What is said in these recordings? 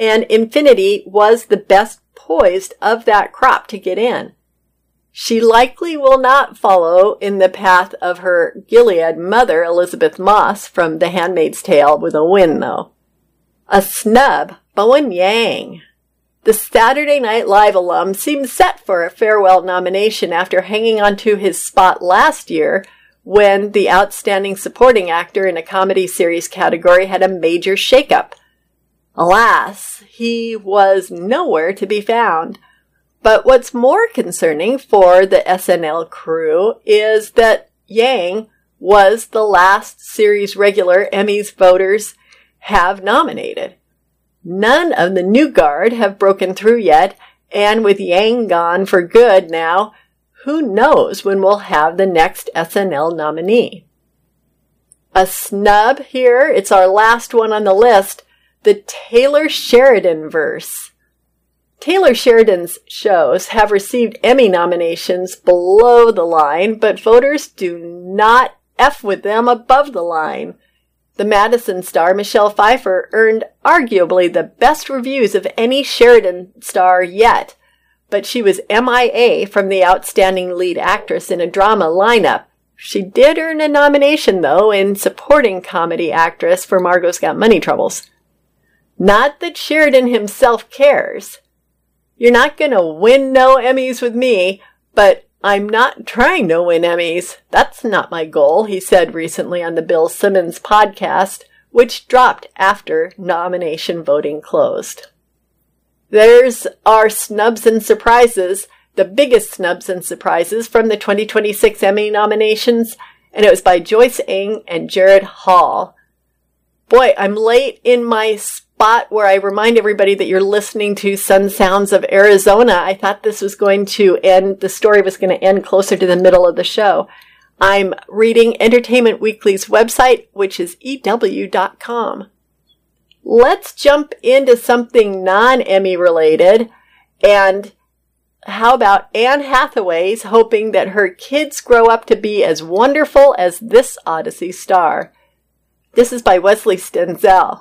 and Infinity was the best poised of that crop to get in. She likely will not follow in the path of her Gilead mother, Elizabeth Moss, from The Handmaid's Tale with a win, though. A snub, Bowen Yang. The Saturday Night Live alum seems set for a farewell nomination after hanging on to his spot last year when the Outstanding Supporting Actor in a Comedy Series category had a major shakeup. Alas, he was nowhere to be found. But what's more concerning for the SNL crew is that Yang was the last series regular Emmys voters have nominated. None of the new guard have broken through yet, and with Yang gone for good now, who knows when we'll have the next SNL nominee. A snub here, it's our last one on the list, the Taylor Sheridan verse. Taylor Sheridan's shows have received Emmy nominations below the line, but voters do not F with them above the line. The Madison star Michelle Pfeiffer earned arguably the best reviews of any Sheridan star yet, but she was MIA from the Outstanding Lead Actress in a Drama lineup. She did earn a nomination, though, in Supporting Comedy Actress for Margot's Got Money Troubles. Not that Sheridan himself cares. You're not going to win no Emmys with me, but I'm not trying to win Emmys. That's not my goal, he said recently on the Bill Simmons podcast, which dropped after nomination voting closed. There's our snubs and surprises, the biggest snubs and surprises from the 2026 Emmy nominations, and it was by Joyce Ng and Jared Hall. Boy, I'm late in my spot where I remind everybody that you're listening to Sun Sounds of Arizona. I thought this was going to end, the story was going to end closer to the middle of the show. I'm reading Entertainment Weekly's website, which is EW.com. Let's jump into something non-Emmy related. And how about Anne Hathaway's hoping that her kids grow up to be as wonderful as this Odyssey star? This is by Wesley Stenzel.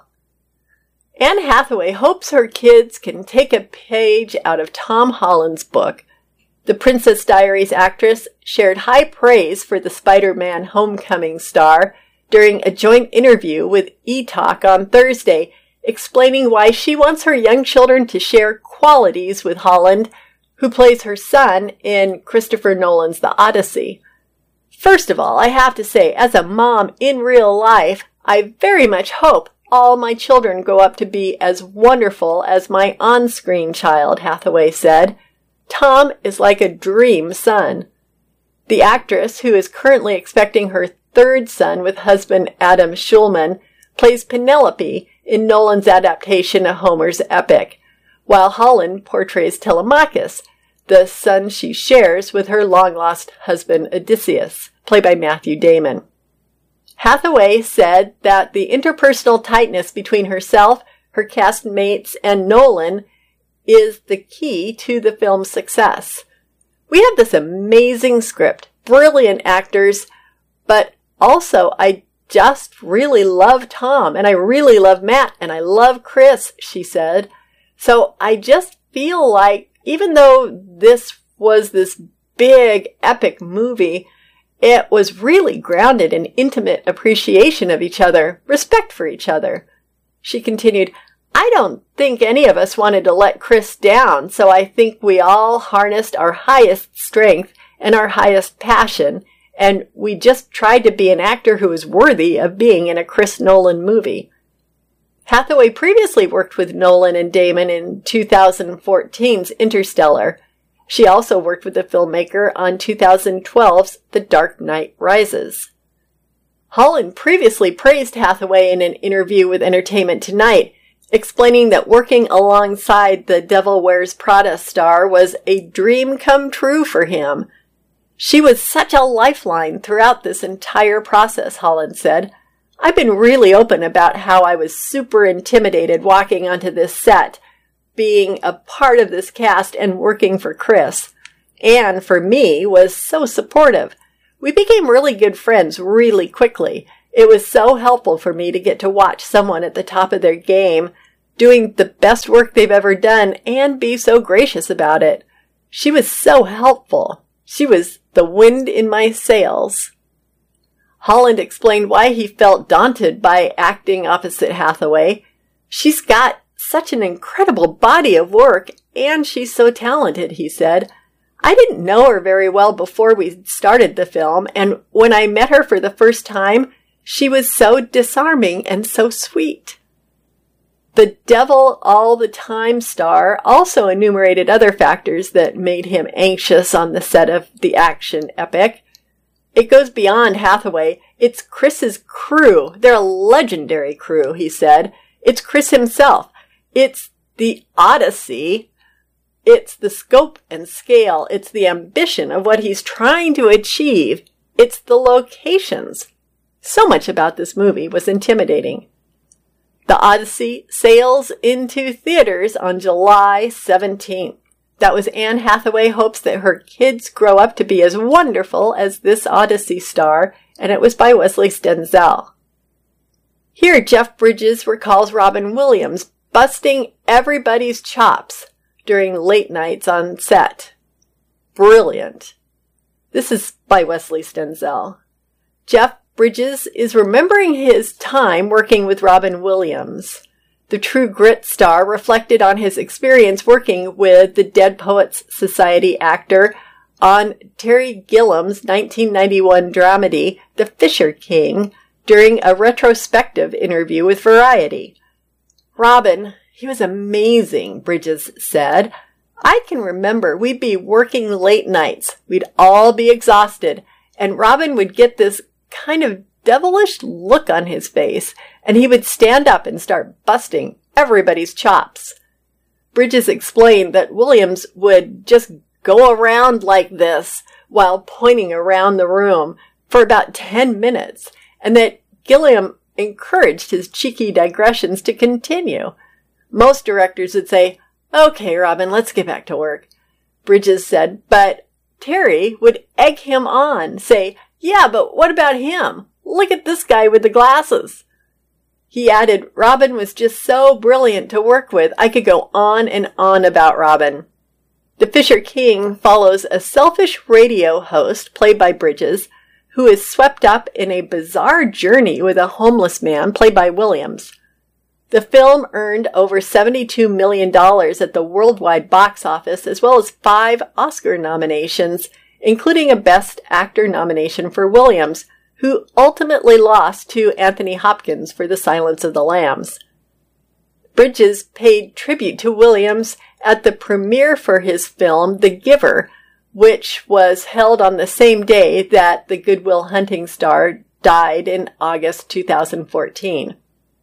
Anne Hathaway hopes her kids can take a page out of Tom Holland's book. The Princess Diaries actress shared high praise for the Spider-Man Homecoming star during a joint interview with E! Talk on Thursday, explaining why she wants her young children to share qualities with Holland, who plays her son in Christopher Nolan's The Odyssey. First of all, I have to say, as a mom in real life, I very much hope all my children grow up to be as wonderful as my on-screen child, Hathaway said. Tom is like a dream son. The actress, who is currently expecting her third son with husband Adam Schulman, plays Penelope in Nolan's adaptation of Homer's epic, while Holland portrays Telemachus, the son she shares with her long-lost husband Odysseus, played by Matthew Damon. Hathaway said that the interpersonal tightness between herself, her castmates, and Nolan is the key to the film's success. We have this amazing script, brilliant actors, but also I just really love Tom, and I really love Matt, and I love Chris, she said. So I just feel like, even though this was this big, epic movie, it was really grounded in intimate appreciation of each other, respect for each other. She continued, I don't think any of us wanted to let Chris down, so I think we all harnessed our highest strength and our highest passion, and we just tried to be an actor who was worthy of being in a Chris Nolan movie. Hathaway previously worked with Nolan and Damon in 2014's Interstellar. She also worked with the filmmaker on 2012's The Dark Knight Rises. Holland previously praised Hathaway in an interview with Entertainment Tonight, explaining that working alongside the Devil Wears Prada star was a dream come true for him. She was such a lifeline throughout this entire process, Holland said. I've been really open about how I was super intimidated walking onto this set, being a part of this cast and working for Chris. Anne, for me, was so supportive. We became really good friends really quickly. It was so helpful for me to get to watch someone at the top of their game doing the best work they've ever done and be so gracious about it. She was so helpful. She was the wind in my sails. Holland explained why he felt daunted by acting opposite Hathaway. She's got such an incredible body of work, and she's so talented, he said. I didn't know her very well before we started the film, and when I met her for the first time, she was so disarming and so sweet. The Devil All the Time star also enumerated other factors that made him anxious on the set of the action epic. It goes beyond Hathaway. It's Chris's crew. They're a legendary crew, he said. It's Chris himself. It's the Odyssey. It's the scope and scale. It's the ambition of what he's trying to achieve. It's the locations. So much about this movie was intimidating. The Odyssey sails into theaters on July 17th. That was Anne Hathaway hopes that her kids grow up to be as wonderful as this Odyssey star, and it was by Wesley Stenzel. Here, Jeff Bridges recalls Robin Williams busting everybody's chops during late nights on set. Brilliant. This is by Wesley Stenzel. Jeff Bridges is remembering his time working with Robin Williams. The True Grit star reflected on his experience working with the Dead Poets Society actor on Terry Gilliam's 1991 dramedy, The Fisher King, during a retrospective interview with Variety. Robin, he was amazing, Bridges said. I can remember we'd be working late nights. We'd all be exhausted, and Robin would get this kind of devilish look on his face, and he would stand up and start busting everybody's chops. Bridges explained that Williams would just go around like this while pointing around the room for about 10 minutes, and that Gilliam encouraged his cheeky digressions to continue. Most directors would say, "Okay, Robin, let's get back to work," Bridges said, but Terry would egg him on, say, "Yeah, but what about him? Look at this guy with the glasses." He added, Robin was just so brilliant to work with. I could go on and on about Robin. The Fisher King follows a selfish radio host, played by Bridges, who is swept up in a bizarre journey with a homeless man, played by Williams. The film earned over $72 million at the worldwide box office, as well as 5 Oscar nominations, including a Best Actor nomination for Williams, who ultimately lost to Anthony Hopkins for The Silence of the Lambs. Bridges paid tribute to Williams at the premiere for his film, The Giver, which was held on the same day that the Good Will Hunting star died in August 2014.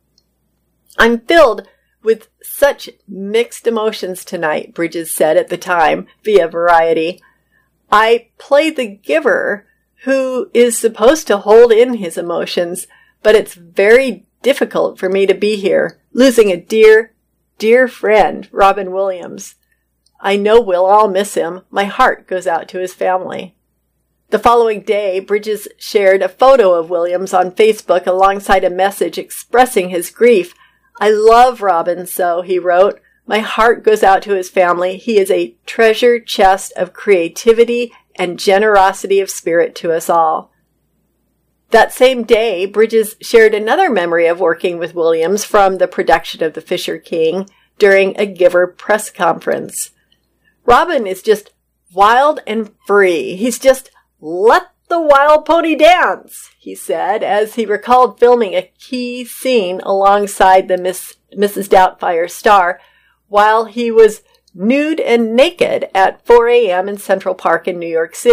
I'm filled with such mixed emotions tonight, Bridges said at the time via Variety. I play the giver who is supposed to hold in his emotions, but it's very difficult for me to be here, losing a dear, dear friend, Robin Williams. I know we'll all miss him. My heart goes out to his family. The following day, Bridges shared a photo of Williams on Facebook alongside a message expressing his grief. I love Robin so, he wrote. My heart goes out to his family. He is a treasure chest of creativity and generosity of spirit to us all. That same day, Bridges shared another memory of working with Williams from the production of The Fisher King during a Giver press conference. Robin is just wild and free. He's just let the wild pony dance, he said, as he recalled filming a key scene alongside the Mrs. Doubtfire star while he was nude and naked at 4 a.m. in Central Park in New York City.